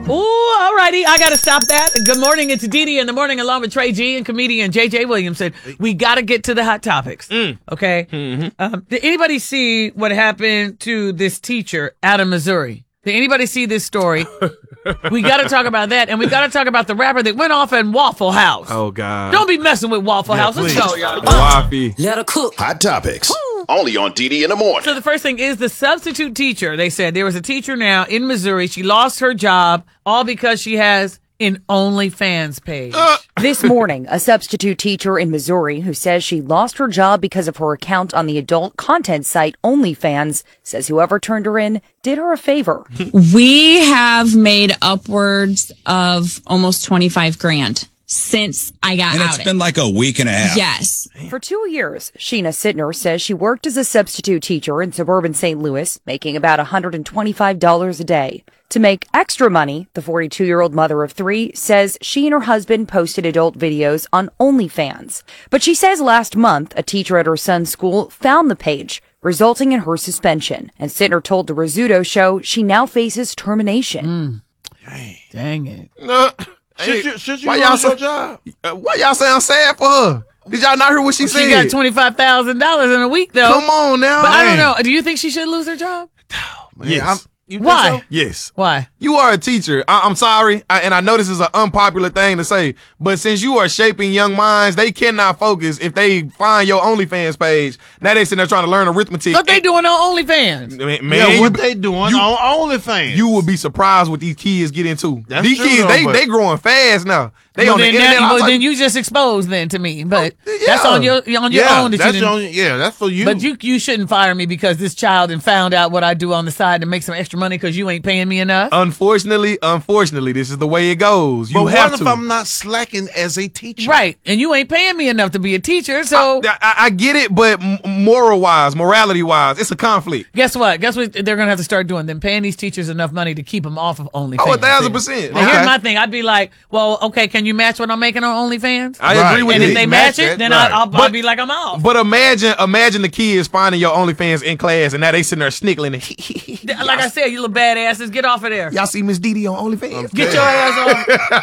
Ooh, all righty. I got to stop that. Good morning. It's Dee in the morning along with Trey G and comedian JJ Williamson. We got to get to the hot topics. Okay. Did anybody see what happened to this teacher out of Missouri? Did anybody see this story? We got to talk about that. And we got to talk about the rapper that went off in Waffle House. Oh, God. Don't be messing with Waffle House. Let's go, y'all. Waffy. Let her cook. Hot topics. Only on DD in the morning. So the first thing is the substitute teacher. They said there was a teacher now in Missouri. She lost her job all because she has an OnlyFans page. This morning, a substitute teacher in Missouri who says she lost her job because of her account on the adult content site OnlyFans says whoever turned her in did her a favor. We have made upwards of almost 25 grand since I got And out. it's been like a week and a half. Yes. For 2 years, Sheena Sittner says she worked as a substitute teacher in suburban St. Louis, making about $125 a day. To make extra money, the 42-year-old mother of three says she and her husband posted adult videos on OnlyFans. But she says last month, a teacher at her son's school found the page, resulting in her suspension. And Sittner told the Rizzuto show she now faces termination. Dang it. Should you lose your job? Why y'all sound sad for her? Did y'all not hear what she said? She got $25,000 in a week, though. Come on now. But I don't know. Do you think she should lose her job? Yes. You think Why? so? Yes. Why? You are a teacher. I'm sorry, and I know this is an unpopular thing to say, but since you are shaping young minds, they cannot focus if they find your OnlyFans page. Now they sitting there trying to learn arithmetic. What they doing on OnlyFans? Man, what they doing on OnlyFans? You will be surprised what these kids get into. That's These true, kids, though, they growing fast now. They Well, on the then internet. that- I was well, like, then you just exposed then to me. But yeah. that's on your own. That you that's didn't- that's for you. But you shouldn't fire me because this child and found out what I do on the side to make some extra money because you ain't paying me enough. Unfortunately, this is the way it goes. You but have what if to. I'm not slacking as a teacher? Right. And you ain't paying me enough to be a teacher. So I get it, but morality-wise, it's a conflict. guess what? Guess what they're going to have to start doing? Then paying these teachers enough money to keep them off of OnlyFans. Oh, 1,000%. Now, here's my thing. I'd be like, well, okay, can you match what I'm making on OnlyFans? I Right. agree with And you. if they match it, then I'll be like, I'm off. But imagine the kids finding your OnlyFans in class, and now they sitting there snickling. And Like I said, you little badasses, get off of there. y'all see Miss Didi on OnlyFans? Get your ass off.